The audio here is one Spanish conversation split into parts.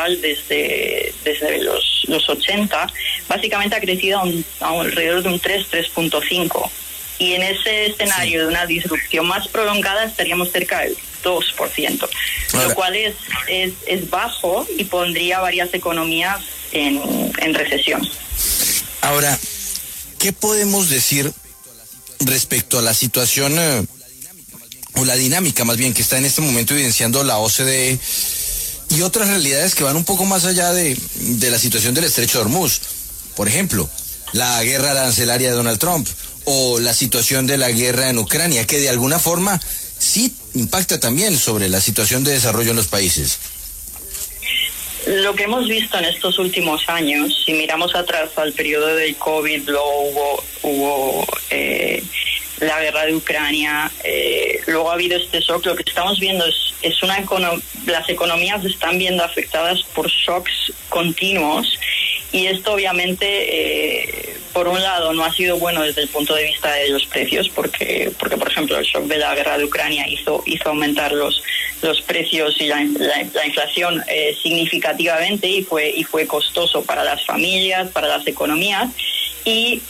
global desde los 80, básicamente ha crecido a alrededor de un 3.5. Y en ese escenario de una disrupción más prolongada estaríamos cerca del 2%, lo cual es bajo y pondría varias economías en recesión. Ahora, ¿qué podemos decir respecto a la situación o la dinámica más bien que está en este momento evidenciando la OCDE y otras realidades que van un poco más allá de la situación del Estrecho de Hormuz? Por ejemplo, la guerra arancelaria de Donald Trump o la situación de la guerra en Ucrania, que de alguna forma sí impacta también sobre la situación de desarrollo en los países. Lo que hemos visto en estos últimos años, si miramos atrás al periodo del COVID, luego hubo la guerra de Ucrania, luego ha habido este shock. Lo que estamos viendo es las economías están viendo afectadas por shocks continuos, y esto obviamente por un lado no ha sido bueno desde el punto de vista de los precios, porque por ejemplo el shock de la guerra de Ucrania hizo aumentar los precios y la inflación significativamente, y fue costoso para las familias, para las economías, y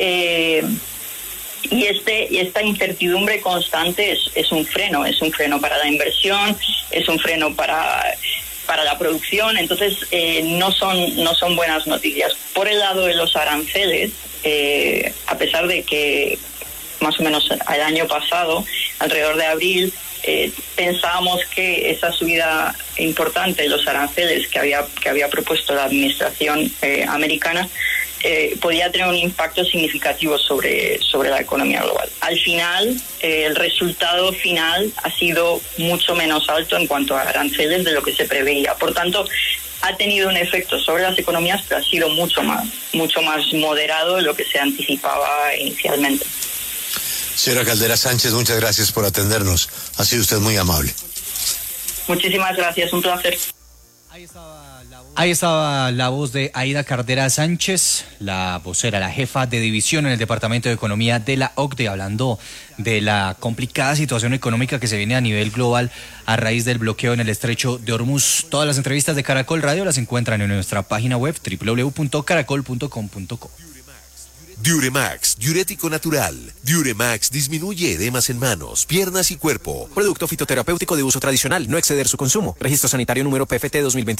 esta incertidumbre constante es un freno para la inversión, es un freno para la producción. Entonces no son buenas noticias. Por el lado de los aranceles, a pesar de que más o menos el año pasado, alrededor de abril, pensábamos que esa subida importante de los aranceles que había propuesto la administración americana podía tener un impacto significativo sobre la economía global. Al final, el resultado final ha sido mucho menos alto en cuanto a aranceles de lo que se preveía. Por tanto, ha tenido un efecto sobre las economías, pero ha sido mucho más moderado de lo que se anticipaba inicialmente. Señora Caldera Sánchez, muchas gracias por atendernos. Ha sido usted muy amable. Muchísimas gracias, un placer. Ahí estaba la voz de Aida Caldera Sánchez, la vocera, la jefa de división en el Departamento de Economía de la OCDE, hablando de la complicada situación económica que se viene a nivel global a raíz del bloqueo en el Estrecho de Hormuz. Todas las entrevistas de Caracol Radio las encuentran en nuestra página web www.caracol.com.co. Diuremax, diurético natural. Diuremax disminuye edemas en manos, piernas y cuerpo. Producto fitoterapéutico de uso tradicional, no exceder su consumo. Registro sanitario número PFT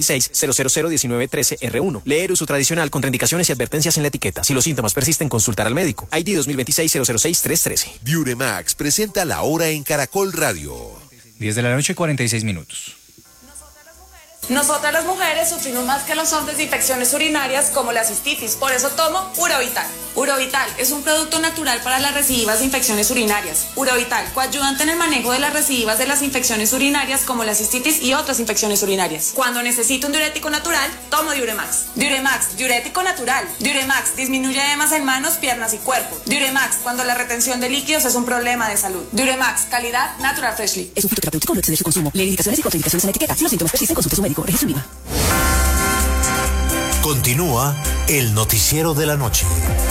2026-0001913-R1. Leer uso tradicional, contraindicaciones y advertencias en la etiqueta. Si los síntomas persisten, consultar al médico. ID 2026-006-313. Diuremax presenta la hora en Caracol Radio. 10 de la noche, 46 minutos. Nosotras las mujeres sufrimos más que los hombres de infecciones urinarias como la cistitis, por eso tomo Urovital. Urovital es un producto natural para las recidivas de infecciones urinarias. Urovital, coayudante en el manejo de las recidivas de las infecciones urinarias como la cistitis y otras infecciones urinarias. Cuando necesito un diurético natural, tomo Diuremax. Diuremax, diurético natural. Diuremax disminuye edemas en manos, piernas y cuerpo. Diuremax, cuando la retención de líquidos es un problema de salud. Diuremax, calidad Natural Freshly. Es un fitoterapéutico, no exceder su consumo. Leer indicaciones y contraindicaciones en la etiqueta. Si los síntomas persisten, consulte a su médico. Registro IVA. Continúa el noticiero de la noche.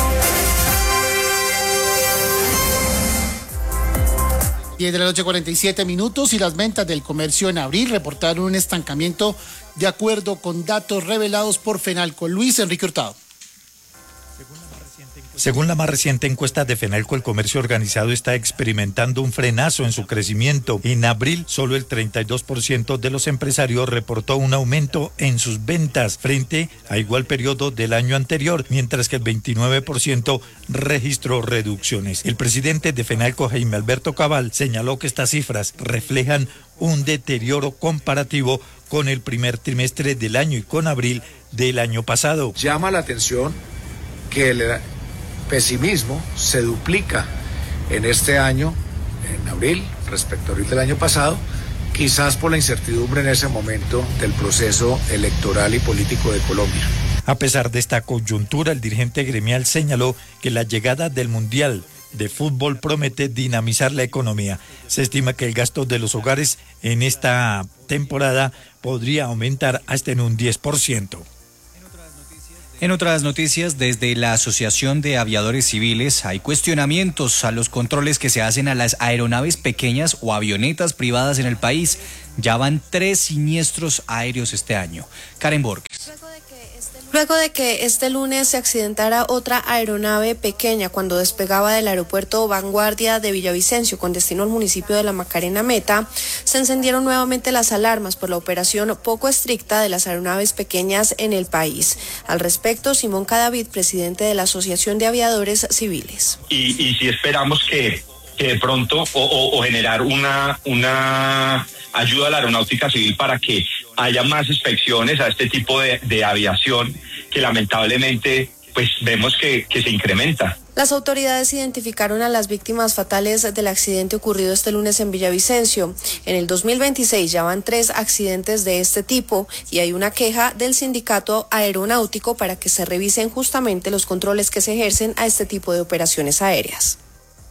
10 de la noche, 47 minutos, y las ventas del comercio en abril reportaron un estancamiento de acuerdo con datos revelados por Fenalco. Luis Enrique Hurtado. Según la más reciente encuesta de Fenalco, el comercio organizado está experimentando un frenazo en su crecimiento. En abril, solo el 32% de los empresarios reportó un aumento en sus ventas frente a igual periodo del año anterior, mientras que el 29% registró reducciones. El presidente de Fenalco, Jaime Alberto Cabal, señaló que estas cifras reflejan un deterioro comparativo con el primer trimestre del año y con abril del año pasado. Llama la atención que el pesimismo se duplica en este año, en abril, respecto a abril del año pasado, quizás por la incertidumbre en ese momento del proceso electoral y político de Colombia. A pesar de esta coyuntura, el dirigente gremial señaló que la llegada del Mundial de Fútbol promete dinamizar la economía. Se estima que el gasto de los hogares en esta temporada podría aumentar hasta en un 10%. En otras noticias, desde la Asociación de Aviadores Civiles hay cuestionamientos a los controles que se hacen a las aeronaves pequeñas o avionetas privadas en el país. Ya van 3 siniestros aéreos este año. Karen Borges. Luego de que este lunes se accidentara otra aeronave pequeña cuando despegaba del aeropuerto Vanguardia de Villavicencio con destino al municipio de La Macarena Meta, se encendieron nuevamente las alarmas por la operación poco estricta de las aeronaves pequeñas en el país. Al respecto, Simón Cadavid, presidente de la Asociación de Aviadores Civiles. Y si esperamos que de pronto o generar una ayuda a la aeronáutica civil para que haya más inspecciones a este tipo de aviación que lamentablemente pues vemos que se incrementa. Las autoridades identificaron a las víctimas fatales del accidente ocurrido este lunes en Villavicencio. En el 2026 ya van 3 accidentes de este tipo y hay una queja del sindicato aeronáutico para que se revisen justamente los controles que se ejercen a este tipo de operaciones aéreas.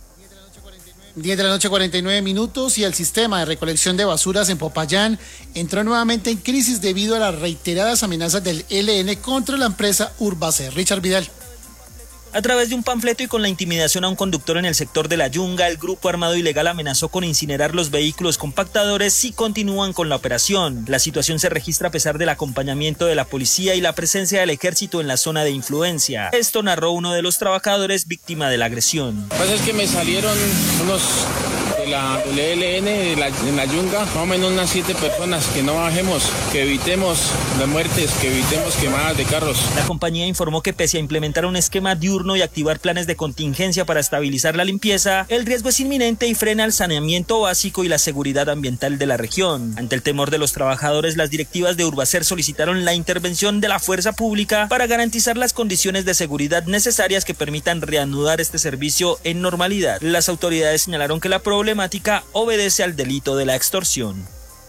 10:49 y el sistema de recolección de basuras en Popayán entró nuevamente en crisis debido a las reiteradas amenazas del ELN contra la empresa Urbacer. Richard Vidal. A través de un panfleto y con la intimidación a un conductor en el sector de La Yunga, el grupo armado ilegal amenazó con incinerar los vehículos compactadores si continúan con la operación. La situación se registra a pesar del acompañamiento de la policía y la presencia del ejército en la zona de influencia. Esto narró uno de los trabajadores víctima de la agresión. Lo que pasa es que me salieron unos del ELN en la Yunga, más o menos unas 7 personas, que no bajemos, que evitemos las muertes, que evitemos quemadas de carros. La compañía informó que pese a implementar un esquema diurno y activar planes de contingencia para estabilizar la limpieza, el riesgo es inminente y frena el saneamiento básico y la seguridad ambiental de la región. Ante el temor de los trabajadores, las directivas de Urbacer solicitaron la intervención de la fuerza pública para garantizar las condiciones de seguridad necesarias que permitan reanudar este servicio en normalidad. Las autoridades señalaron que la problemática obedece al delito de la extorsión.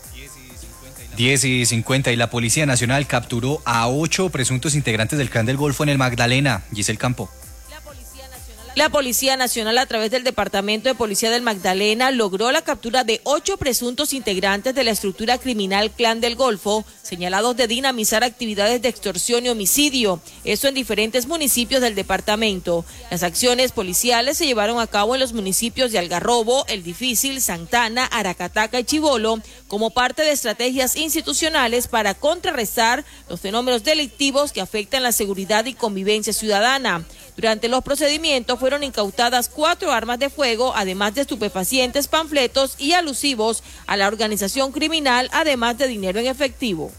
10:50 y la Policía Nacional capturó a 8 presuntos integrantes del Clan del Golfo en el Magdalena. Giselle Campo. La Policía Nacional, a través del Departamento de Policía del Magdalena, logró la captura de 8 presuntos integrantes de la estructura criminal Clan del Golfo, señalados de dinamizar actividades de extorsión y homicidio, esto en diferentes municipios del departamento. Las acciones policiales se llevaron a cabo en los municipios de Algarrobo, El Difícil, Santana, Aracataca y Chibolo, como parte de estrategias institucionales para contrarrestar los fenómenos delictivos que afectan la seguridad y convivencia ciudadana. Durante los procedimientos fueron incautadas 4 armas de fuego, además de estupefacientes, panfletos y alusivos a la organización criminal, además de dinero en efectivo.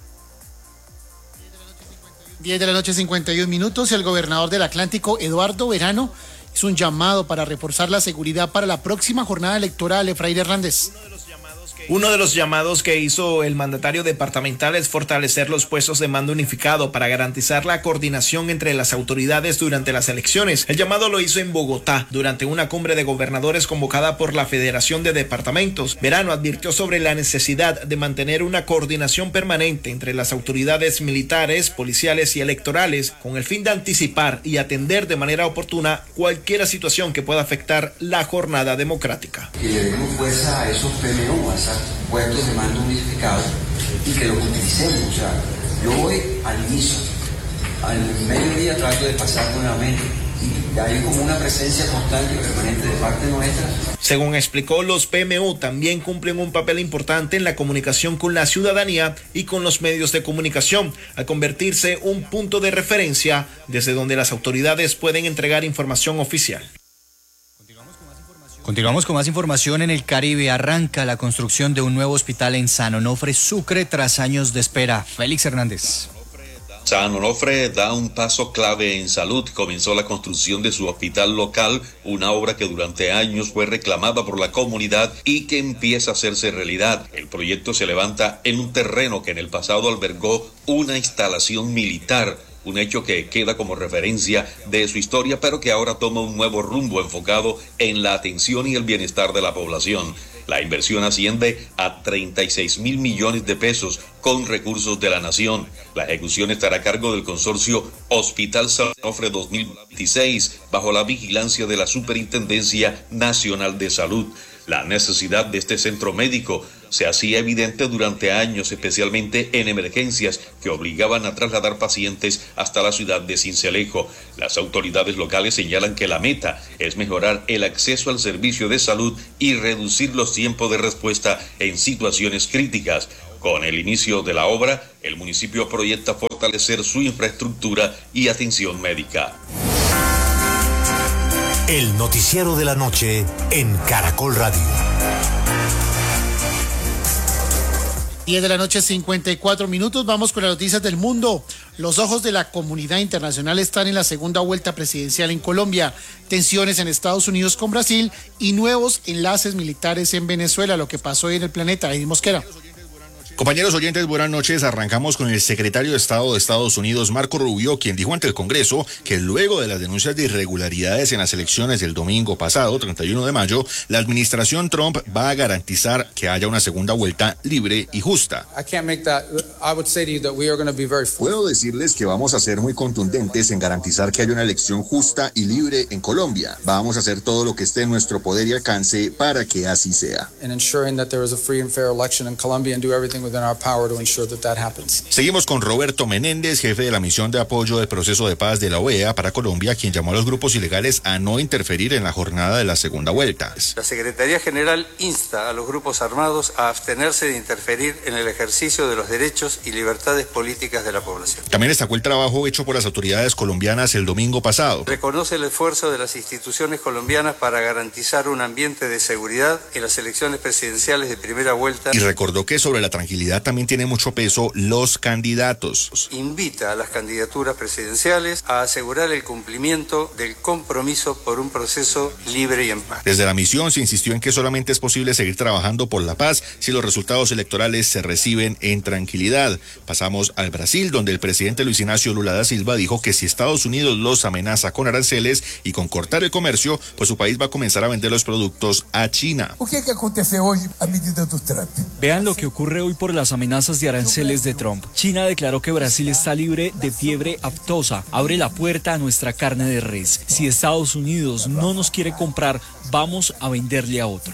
10:51 y el gobernador del Atlántico, Eduardo Verano, hizo un llamado para reforzar la seguridad para la próxima jornada electoral. Efraín Hernández. Uno de los llamados que hizo el mandatario departamental es fortalecer los puestos de mando unificado para garantizar la coordinación entre las autoridades durante las elecciones. El llamado lo hizo en Bogotá durante una cumbre de gobernadores convocada por la Federación de Departamentos. Verano advirtió sobre la necesidad de mantener una coordinación permanente entre las autoridades militares, policiales y electorales con el fin de anticipar y atender de manera oportuna cualquier situación que pueda afectar la jornada democrática. Que le demos fuerza a esos PMU, a esos puestos de mando unificados y que los utilicemos. O sea, yo voy al inicio, al mediodía trato de pasar nuevamente y hay como una presencia constante y permanente de parte nuestra. Según explicó, los PMU también cumplen un papel importante en la comunicación con la ciudadanía y con los medios de comunicación, al convertirse un punto de referencia desde donde las autoridades pueden entregar información oficial. Continuamos con más información. En el Caribe arranca la construcción de un nuevo hospital en San Onofre, Sucre, tras años de espera. Félix Hernández. San Onofre da un paso clave en salud. Comenzó la construcción de su hospital local, una obra que durante años fue reclamada por la comunidad y que empieza a hacerse realidad. El proyecto se levanta en un terreno que en el pasado albergó una instalación militar, un hecho que queda como referencia de su historia, pero que ahora toma un nuevo rumbo enfocado en la atención y el bienestar de la población. La inversión asciende a 36.000 millones de pesos con recursos de la nación. La ejecución estará a cargo del consorcio Hospital San Onofre 2026, bajo la vigilancia de la Superintendencia Nacional de Salud. La necesidad de este centro médico se hacía evidente durante años, especialmente en emergencias que obligaban a trasladar pacientes hasta la ciudad de Sincelejo. Las autoridades locales señalan que la meta es mejorar el acceso al servicio de salud y reducir los tiempos de respuesta en situaciones críticas. Con el inicio de la obra, el municipio proyecta fortalecer fortalecer su infraestructura y atención médica. El noticiero de la noche en Caracol Radio. 10 de la noche, 54 minutos. Vamos con las noticias del mundo. Los ojos de la comunidad internacional están en la segunda vuelta presidencial en Colombia, tensiones en Estados Unidos con Brasil y nuevos enlaces militares en Venezuela. Lo que pasó hoy en el planeta. Edith Mosquera. Compañeros oyentes, buenas noches. Arrancamos con el secretario de Estado de Estados Unidos, Marco Rubio, quien dijo ante el Congreso que luego de las denuncias de irregularidades en las elecciones del domingo pasado, 31 de mayo, la administración Trump va a garantizar que haya una segunda vuelta libre y justa. Puedo decirles que vamos a ser muy contundentes en garantizar que haya una elección justa y libre en Colombia. Vamos a hacer todo lo que esté en nuestro poder y alcance para que así sea. Seguimos con Roberto Menéndez, jefe de la misión de apoyo del proceso de paz de la OEA para Colombia, quien llamó a los grupos ilegales a no interferir en la jornada de la segunda vuelta. La Secretaría General insta a los grupos armados a abstenerse de interferir en el ejercicio de los derechos y libertades políticas de la población. También destacó el trabajo hecho por las autoridades colombianas el domingo pasado. Reconoce el esfuerzo de las instituciones colombianas para garantizar un ambiente de seguridad en las elecciones presidenciales de primera vuelta. Y recordó que sobre la tranquilidad también tiene mucho peso los candidatos. Invita a las candidaturas presidenciales a asegurar el cumplimiento del compromiso por un proceso libre y en paz. Desde la misión se insistió en que solamente es posible seguir trabajando por la paz si los resultados electorales se reciben en tranquilidad. Pasamos al Brasil, donde el presidente Luis Ignacio Lula da Silva dijo que si Estados Unidos los amenaza con aranceles y con cortar el comercio, pues su país va a comenzar a vender los productos a China. ¿Qué acontece hoy a medida de Trump? Vean lo que ocurre hoy por las amenazas de aranceles de Trump. China declaró que Brasil está libre de fiebre aftosa. Abre la puerta a nuestra carne de res. Si Estados Unidos no nos quiere comprar, vamos a venderle a otro.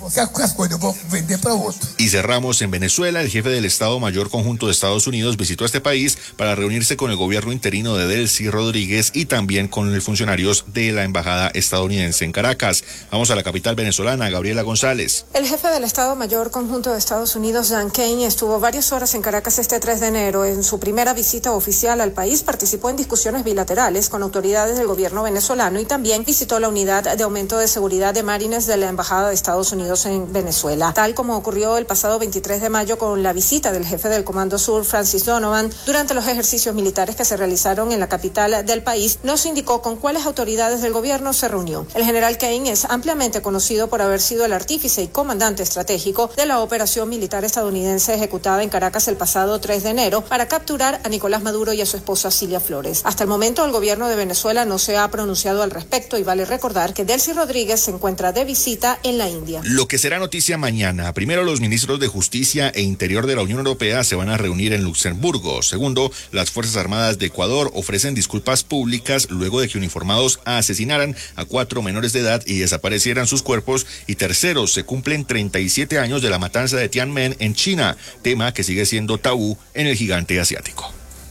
Y cerramos en Venezuela. El jefe del Estado Mayor Conjunto de Estados Unidos visitó este país para reunirse con el gobierno interino de Delcy Rodríguez y también con los funcionarios de la embajada estadounidense en Caracas. Vamos a la capital venezolana, Gabriela González. El jefe del Estado Mayor Conjunto de Estados Unidos, Dan Kane, estuvo varias horas en Caracas este 3 de enero. En su primera visita oficial al país participó en discusiones bilaterales con autoridades del gobierno venezolano y también visitó la unidad de aumento de seguridad de Marines de la Embajada de Estados Unidos en Venezuela. Tal como ocurrió el pasado 23 de mayo con la visita del jefe del Comando Sur, Francis Donovan, durante los ejercicios militares que se realizaron en la capital del país, no se indicó con cuáles autoridades del gobierno se reunió. El general Kane es ampliamente conocido por haber sido el artífice y comandante estratégico de la operación militar estadounidense ejecutada en Caracas el pasado 3 de enero para capturar a Nicolás Maduro y a su esposa Cilia Flores. Hasta el momento el gobierno de Venezuela no se ha pronunciado al respecto y vale recordar que Delcy Rodríguez se encuentra de visita en la India. Lo que será noticia mañana. Primero, los ministros de Justicia e Interior de la Unión Europea se van a reunir en Luxemburgo. Segundo, las Fuerzas Armadas de Ecuador ofrecen disculpas públicas luego de que uniformados asesinaran a 4 menores de edad y desaparecieran sus cuerpos. Y tercero, se cumplen 37 años de la matanza de Tiananmen en China, tema que sigue siendo tabú en el gigante asiático.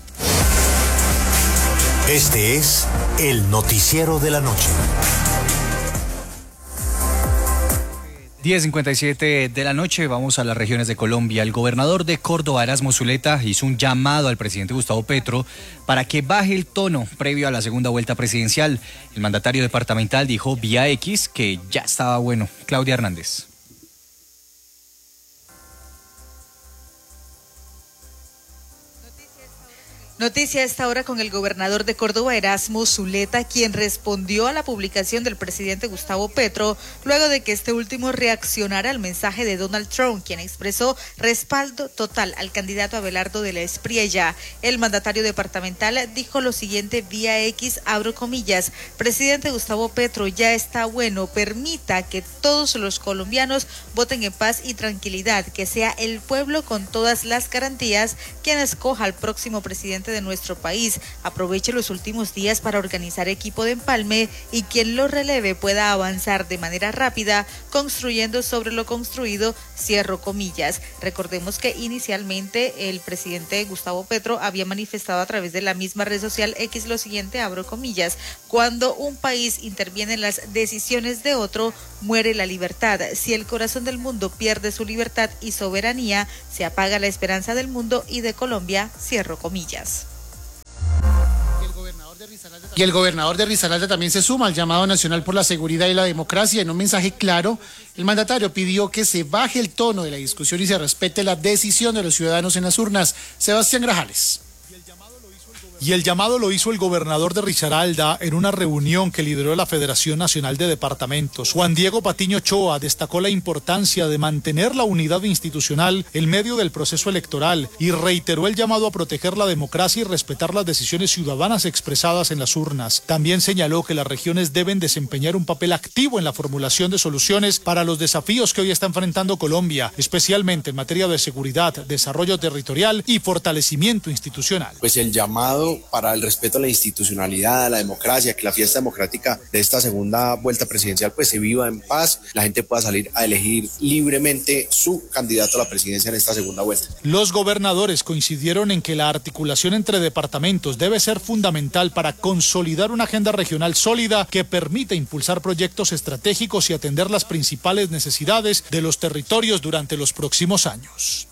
Este es el noticiero de la noche. 10:57 de la noche, vamos a las regiones de Colombia. El gobernador de Córdoba, Erasmo Zuleta, hizo un llamado al presidente Gustavo Petro para que baje el tono previo a la segunda vuelta presidencial. El mandatario departamental dijo vía X que ya estaba bueno. Claudia Hernández. Noticia a esta hora con el gobernador de Córdoba, Erasmo Zuleta, quien respondió a la publicación del presidente Gustavo Petro luego de que este último reaccionara al mensaje de Donald Trump, quien expresó respaldo total al candidato Abelardo de la Espriella. El mandatario departamental dijo lo siguiente vía X, abro comillas: presidente Gustavo Petro, ya está bueno, permita que todos los colombianos voten en paz y tranquilidad, que sea el pueblo con todas las garantías quien escoja al próximo presidente de nuestro país. Aproveche los últimos días para organizar equipo de empalme y quien lo releve pueda avanzar de manera rápida, construyendo sobre lo construido, cierro comillas. Recordemos que inicialmente el presidente Gustavo Petro había manifestado a través de la misma red social X lo siguiente, abro comillas: cuando un país interviene en las decisiones de otro, muere la libertad. Si el corazón del mundo pierde su libertad y soberanía, se apaga la esperanza del mundo y de Colombia, cierro comillas. Y el gobernador de Risaralda también se suma al llamado nacional por la seguridad y la democracia. En un mensaje claro, el mandatario pidió que se baje el tono de la discusión y se respete la decisión de los ciudadanos en las urnas. Sebastián Grajales. Y el llamado lo hizo el gobernador de Risaralda en una reunión que lideró la Federación Nacional de Departamentos. Juan Diego Patiño Ochoa destacó la importancia de mantener la unidad institucional en medio del proceso electoral y reiteró el llamado a proteger la democracia y respetar las decisiones ciudadanas expresadas en las urnas. También señaló que las regiones deben desempeñar un papel activo en la formulación de soluciones para los desafíos que hoy está enfrentando Colombia, especialmente en materia de seguridad, desarrollo territorial y fortalecimiento institucional. Pues el llamado para el respeto a la institucionalidad, a la democracia, que la fiesta democrática de esta segunda vuelta presidencial pues se viva en paz, la gente pueda salir a elegir libremente su candidato a la presidencia en esta segunda vuelta. Los gobernadores coincidieron en que la articulación entre departamentos debe ser fundamental para consolidar una agenda regional sólida que permita impulsar proyectos estratégicos y atender las principales necesidades de los territorios durante los próximos años.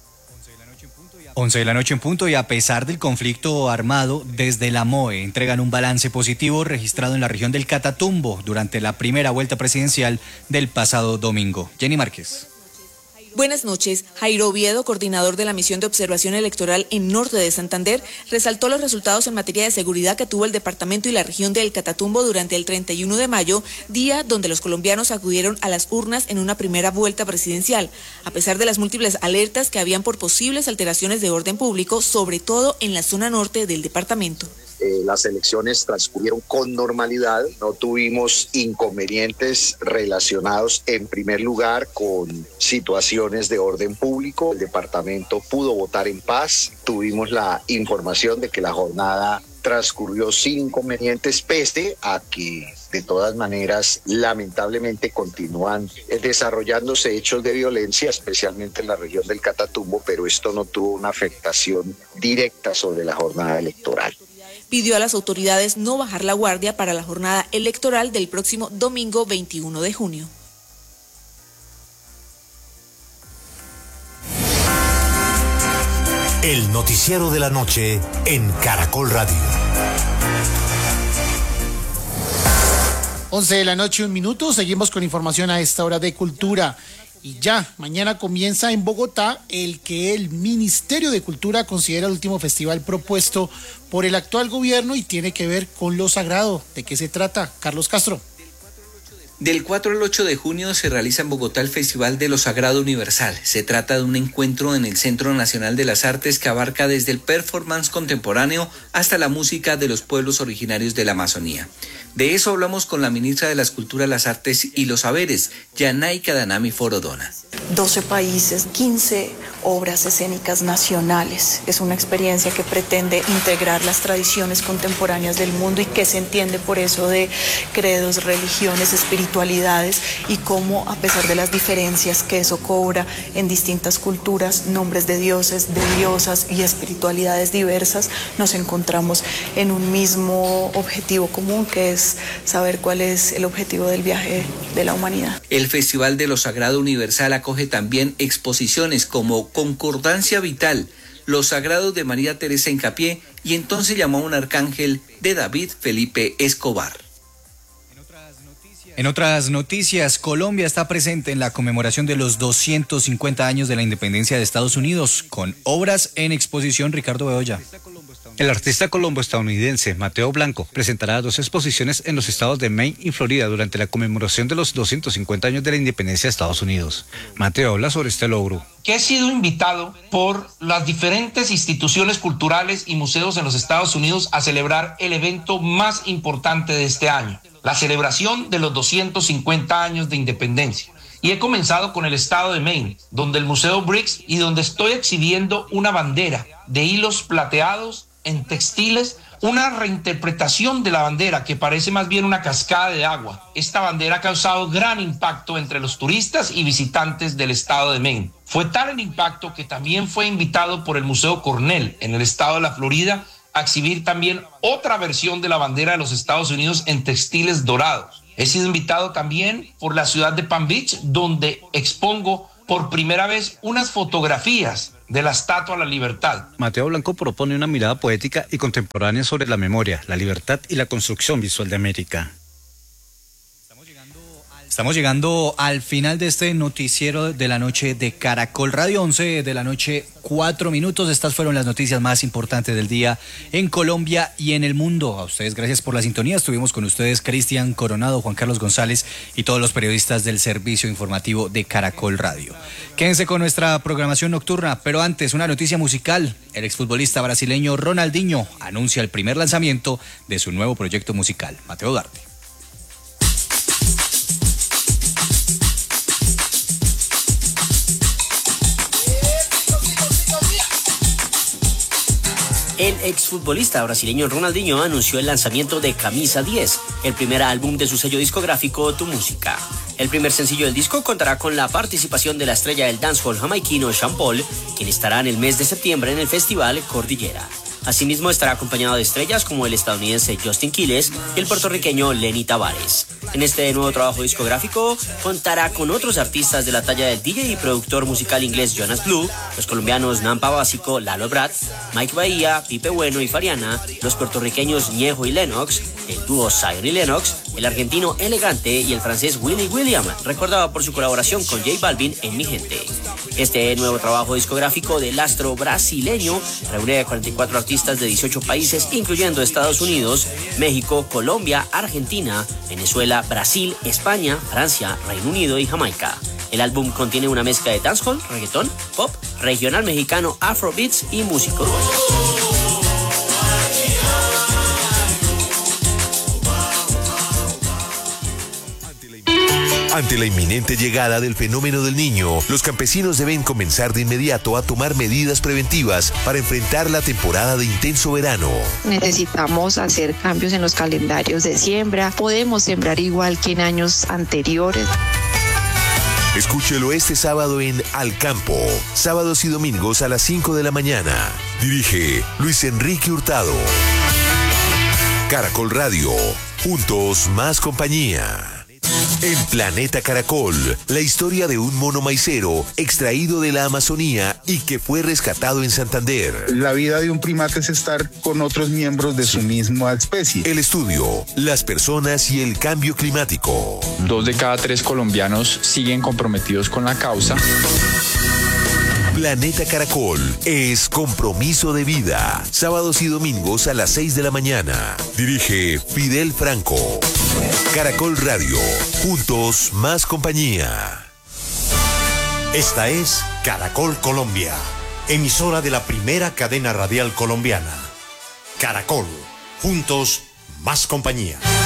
11 de la noche en punto, y a pesar del conflicto armado, desde la MOE entregan un balance positivo registrado en la región del Catatumbo durante la primera vuelta presidencial del pasado domingo. Jenny Márquez. Buenas noches. Jairo Oviedo, coordinador de la misión de observación electoral en Norte de Santander, resaltó los resultados en materia de seguridad que tuvo el departamento y la región del Catatumbo durante el 31 de mayo, día donde los colombianos acudieron a las urnas en una primera vuelta presidencial, a pesar de las múltiples alertas que habían por posibles alteraciones de orden público, sobre todo en la zona norte del departamento. Las elecciones transcurrieron con normalidad, no tuvimos inconvenientes relacionados en primer lugar con situaciones de orden público. El departamento pudo votar en paz, tuvimos la información de que la jornada transcurrió sin inconvenientes, pese a que de todas maneras lamentablemente continúan desarrollándose hechos de violencia, especialmente en la región del Catatumbo, pero esto no tuvo una afectación directa sobre la jornada electoral. Pidió a las autoridades no bajar la guardia para la jornada electoral del próximo domingo 21 de junio. El noticiero de la noche en Caracol Radio. 11 de la noche, 1 minuto. Seguimos con información a esta hora de cultura. Y ya, mañana comienza en Bogotá el que el Ministerio de Cultura considera el último festival propuesto por el actual gobierno y tiene que ver con lo sagrado. ¿De qué se trata? Carlos Castro. Del 4 al 8 de junio se realiza en Bogotá el Festival de lo Sagrado Universal. Se trata de un encuentro en el Centro Nacional de las Artes que abarca desde el performance contemporáneo hasta la música de los pueblos originarios de la Amazonía. De eso hablamos con la ministra de las Culturas, las Artes y los Saberes, Yanaika Danami Forodona. 12 países, 15 obras escénicas nacionales. Es una experiencia que pretende integrar las tradiciones contemporáneas del mundo y que se entiende por eso de credos, religiones, espiritualidades y cómo, a pesar de las diferencias que eso cobra en distintas culturas, nombres de dioses, de diosas y espiritualidades diversas, nos encontramos en un mismo objetivo común, que es saber cuál es el objetivo del viaje de la humanidad. El Festival de lo Sagrado Universal acoge también exposiciones como Concordancia Vital, Los Sagrados de María Teresa Hincapié y Entonces llamó a un arcángel de David Felipe Escobar. En otras noticias, Colombia está presente en la conmemoración de los 250 años de la independencia de Estados Unidos, con obras en exposición. Ricardo Bedoya. El artista colombo-estadounidense Mateo Blanco presentará 2 exposiciones en los estados de Maine y Florida durante la conmemoración de los 250 años de la independencia de Estados Unidos. Mateo habla sobre este logro. Que he sido invitado por las diferentes instituciones culturales y museos en los Estados Unidos a celebrar el evento más importante de este año, la celebración de los 250 años de independencia. Y he comenzado con el estado de Maine, donde el Museo Briggs y donde estoy exhibiendo una bandera de hilos plateados en textiles, una reinterpretación de la bandera que parece más bien una cascada de agua. Esta bandera ha causado gran impacto entre los turistas y visitantes del estado de Maine. Fue tal el impacto que también fue invitado por el Museo Cornell en el estado de la Florida a exhibir también otra versión de la bandera de los Estados Unidos en textiles dorados. He sido invitado también por la ciudad de Palm Beach, donde expongo por primera vez unas fotografías de la Estatua a la Libertad. Mateo Blanco propone una mirada poética y contemporánea sobre la memoria, la libertad y la construcción visual de América. Estamos llegando al final de este noticiero de la noche de Caracol Radio, 11 de la noche, 4 minutos. Estas fueron las noticias más importantes del día en Colombia y en el mundo. A ustedes, gracias por la sintonía. Estuvimos con ustedes Cristian Coronado, Juan Carlos González y todos los periodistas del servicio informativo de Caracol Radio. Quédense con nuestra programación nocturna, pero antes una noticia musical. El exfutbolista brasileño Ronaldinho anuncia el primer lanzamiento de su nuevo proyecto musical. Mateo Duarte. El exfutbolista brasileño Ronaldinho anunció el lanzamiento de Camisa 10, el primer álbum de su sello discográfico Tu Música. El primer sencillo del disco contará con la participación de la estrella del dancehall jamaiquino Sean Paul, quien estará en el mes de septiembre en el festival Cordillera. Asimismo estará acompañado de estrellas como el estadounidense Justin Quiles y el puertorriqueño Lenny Tavares. En este nuevo trabajo discográfico contará con otros artistas de la talla del DJ y productor musical inglés Jonas Blue, los colombianos Nampa Básico, Lalo Brad, Mike Bahía, Pipe Bueno y Fariana, los puertorriqueños Ñejo y Lennox, el dúo Zion y Lennox, el argentino Elegante y el francés Willy William, recordado por su colaboración con J Balvin en Mi Gente. Este nuevo trabajo discográfico del astro brasileño reúne a 44 artistas de 18 países, incluyendo Estados Unidos, México, Colombia, Argentina, Venezuela, Brasil, España, Francia, Reino Unido y Jamaica. El álbum contiene una mezcla de dancehall, reggaetón, pop, regional mexicano, afrobeats y música urbana. Ante la inminente llegada del fenómeno del Niño, los campesinos deben comenzar de inmediato a tomar medidas preventivas para enfrentar la temporada de intenso verano. Necesitamos hacer cambios en los calendarios de siembra. Podemos sembrar igual que en años anteriores. Escúchelo este sábado en Al Campo, sábados y domingos a las 5 de la mañana. Dirige Luis Enrique Hurtado. Caracol Radio, juntos más compañía. En Planeta Caracol, la historia de un mono maicero extraído de la Amazonía y que fue rescatado en Santander. La vida de un primate es estar con otros miembros de su misma especie. El estudio, las personas y el cambio climático. 2 de cada 3 colombianos siguen comprometidos con la causa. Planeta Caracol es compromiso de vida. Sábados y domingos a las 6 de la mañana. Dirige Fidel Franco. Caracol Radio. Juntos más compañía. Esta es Caracol Colombia, emisora de la primera cadena radial colombiana. Caracol. Juntos más compañía.